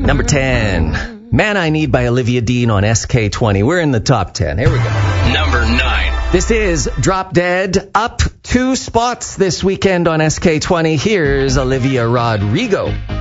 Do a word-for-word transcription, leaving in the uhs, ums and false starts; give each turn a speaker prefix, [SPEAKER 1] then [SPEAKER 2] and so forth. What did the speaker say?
[SPEAKER 1] Number ten, Man I Need by Olivia Dean on S K twenty. We're in the top ten. Here we go.
[SPEAKER 2] Number nine.
[SPEAKER 1] This is Drop Dead, up two spots this weekend on S K twenty. Here's Olivia Rodrigo.